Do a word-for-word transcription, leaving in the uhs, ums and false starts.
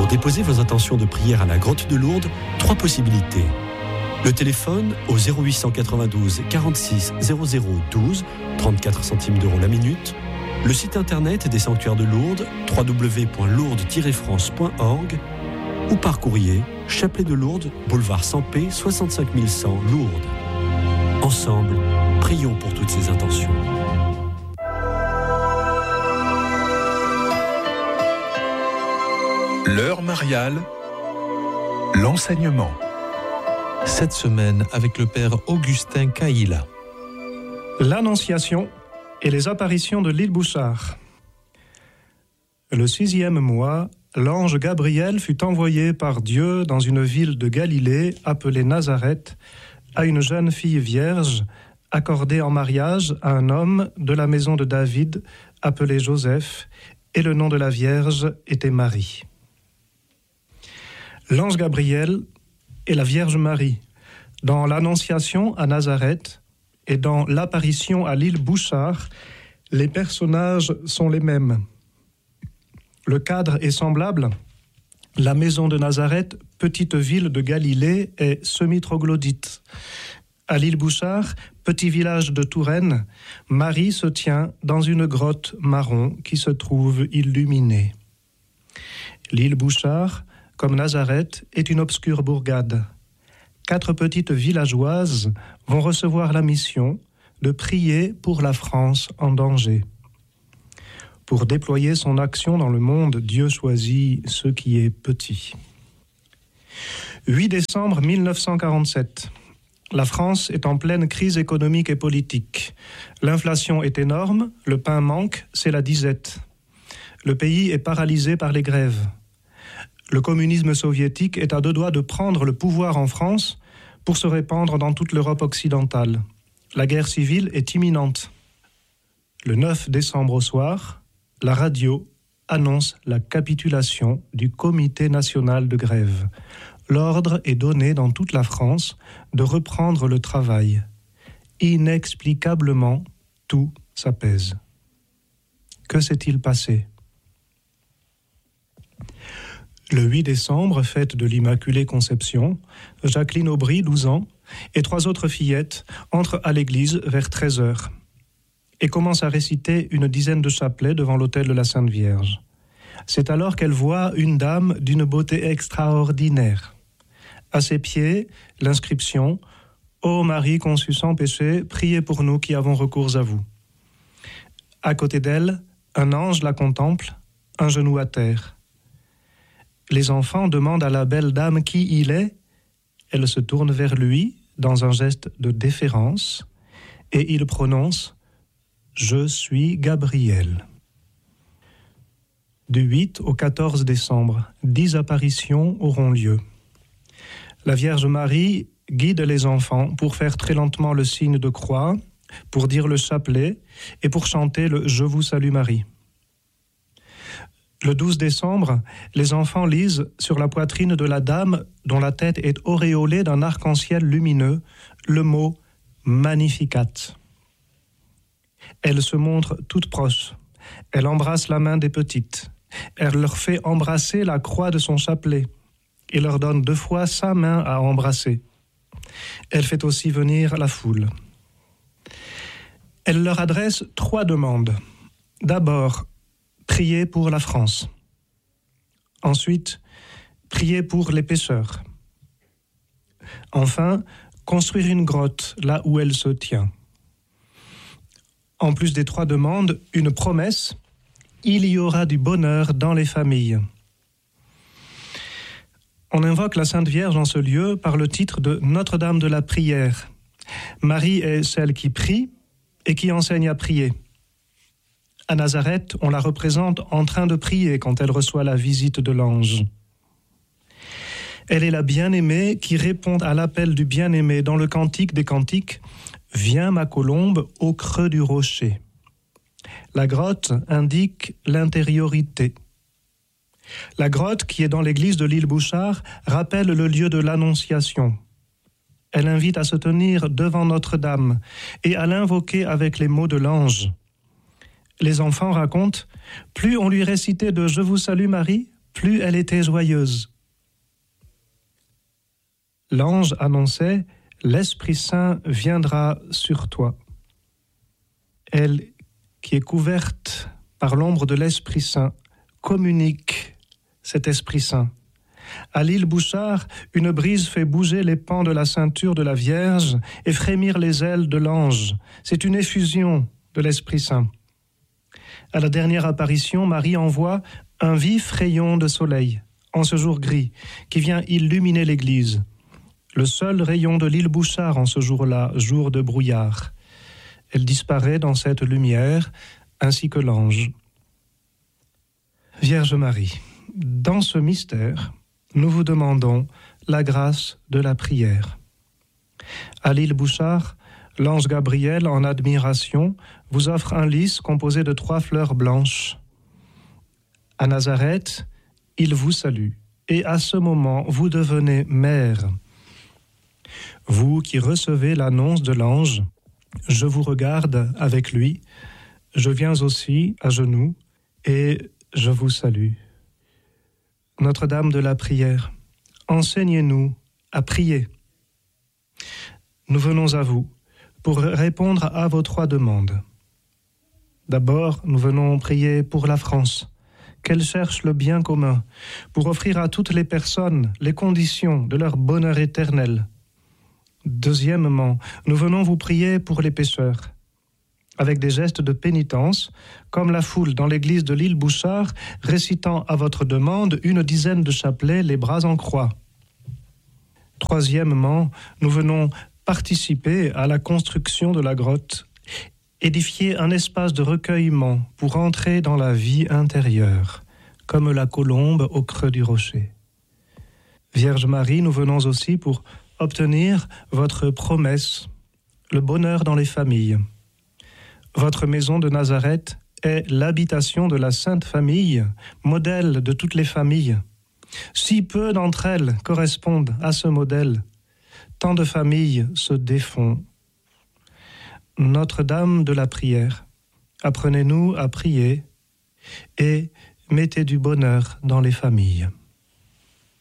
déposer vos intentions de prière à la grotte de Lourdes, trois possibilités. Le téléphone au zéro huit cent quatre-vingt-douze quarante-six zéro zéro douze, trente-quatre centimes d'euros la minute. Le site internet des sanctuaires de Lourdes, w w w point lourdes tiret france point org, ou par courrier, Chapelet de Lourdes, boulevard Sampé, soixante-cinq mille cent, Lourdes. Ensemble, prions pour toutes ces intentions. L'heure mariale, l'enseignement. Cette semaine avec le père Augustin Caïla. L'Annonciation et les apparitions de l'île Bouchard. Le sixième mois, l'ange Gabriel fut envoyé par Dieu dans une ville de Galilée appelée Nazareth à une jeune fille vierge accordée en mariage à un homme de la maison de David appelé Joseph, et le nom de la vierge était Marie. L'ange Gabriel et la Vierge Marie, dans l'Annonciation à Nazareth et dans l'apparition à l'île Bouchard, les personnages sont les mêmes. Le cadre est semblable. La maison de Nazareth, petite ville de Galilée, est semi-troglodyte. À l'île Bouchard, petit village de Touraine, Marie se tient dans une grotte marron qui se trouve illuminée. L'île Bouchard, comme Nazareth, est une obscure bourgade. Quatre petites villageoises vont recevoir la mission de prier pour la France en danger. Pour déployer son action dans le monde, Dieu choisit ce qui est petit. huit décembre mille neuf cent quarante-sept. La France est en pleine crise économique et politique. L'inflation est énorme, le pain manque, c'est la disette. Le pays est paralysé par les grèves. Le communisme soviétique est à deux doigts de prendre le pouvoir en France pour se répandre dans toute l'Europe occidentale. La guerre civile est imminente. Le neuf décembre au soir, la radio annonce la capitulation du Comité national de grève. L'ordre est donné dans toute la France de reprendre le travail. Inexplicablement, tout s'apaise. Que s'est-il passé ? Le huit décembre, fête de l'Immaculée Conception, Jacqueline Aubry, douze ans, et trois autres fillettes entrent à l'église vers treize heures et commencent à réciter une dizaine de chapelets devant l'autel de la Sainte Vierge. C'est alors qu'elles voient une dame d'une beauté extraordinaire. À ses pieds, l'inscription « Ô Marie conçue sans péché, priez pour nous qui avons recours à vous ». À côté d'elle, un ange la contemple, un genou à terre. Les enfants demandent à la belle dame qui il est. Elle se tourne vers lui dans un geste de déférence et il prononce « Je suis Gabriel ». Du huit au quatorze décembre, dix apparitions auront lieu. La Vierge Marie guide les enfants pour faire très lentement le signe de croix, pour dire le chapelet et pour chanter le « Je vous salue Marie ». Le douze décembre, les enfants lisent sur la poitrine de la dame dont la tête est auréolée d'un arc-en-ciel lumineux le mot « Magnificat ». Elle se montre toute proche. Elle embrasse la main des petites. Elle leur fait embrasser la croix de son chapelet et leur donne deux fois sa main à embrasser. Elle fait aussi venir la foule. Elle leur adresse trois demandes. D'abord, prier pour la France. Ensuite, prier pour les pécheurs. Enfin, construire une grotte là où elle se tient. En plus des trois demandes, une promesse, il y aura du bonheur dans les familles. On invoque la Sainte Vierge en ce lieu par le titre de Notre-Dame de la Prière. Marie est celle qui prie et qui enseigne à prier. À Nazareth, on la représente en train de prier quand elle reçoit la visite de l'ange. Elle est la bien-aimée qui répond à l'appel du bien-aimé dans le Cantique des Cantiques « Viens ma colombe au creux du rocher ». La grotte indique l'intériorité. La grotte, qui est dans l'église de l'île Bouchard, rappelle le lieu de l'Annonciation. Elle invite à se tenir devant Notre-Dame et à l'invoquer avec les mots de l'ange. Les enfants racontent « Plus on lui récitait de « Je vous salue Marie », plus elle était joyeuse. L'ange annonçait « L'Esprit Saint viendra sur toi ». Elle, qui est couverte par l'ombre de l'Esprit Saint, communique cet Esprit Saint. À l'île Bouchard, une brise fait bouger les pans de la ceinture de la Vierge et frémir les ailes de l'ange. C'est une effusion de l'Esprit Saint. À la dernière apparition, Marie envoie un vif rayon de soleil, en ce jour gris, qui vient illuminer l'église. Le seul rayon de l'île Bouchard en ce jour-là, jour de brouillard. Elle disparaît dans cette lumière, ainsi que l'ange. Vierge Marie, dans ce mystère, nous vous demandons la grâce de la prière. À l'île Bouchard, l'ange Gabriel, en admiration, vous offre un lys composé de trois fleurs blanches. À Nazareth, il vous salue, et à ce moment, vous devenez mère. Vous qui recevez l'annonce de l'ange, je vous regarde avec lui, je viens aussi à genoux, et je vous salue. Notre-Dame de la prière, enseignez-nous à prier. Nous venons à vous pour répondre à vos trois demandes. D'abord, nous venons prier pour la France, qu'elle cherche le bien commun, pour offrir à toutes les personnes les conditions de leur bonheur éternel. Deuxièmement, nous venons vous prier pour les pécheurs, avec des gestes de pénitence, comme la foule dans l'église de l'île Bouchard, récitant à votre demande une dizaine de chapelets, les bras en croix. Troisièmement, nous venons participer à la construction de la grotte, édifier un espace de recueillement pour entrer dans la vie intérieure, comme la colombe au creux du rocher. Vierge Marie, nous venons aussi pour obtenir votre promesse, le bonheur dans les familles. Votre maison de Nazareth est l'habitation de la Sainte Famille, modèle de toutes les familles. Si peu d'entre elles correspondent à ce modèle, tant de familles se défont. Notre-Dame de la prière, apprenez-nous à prier et mettez du bonheur dans les familles.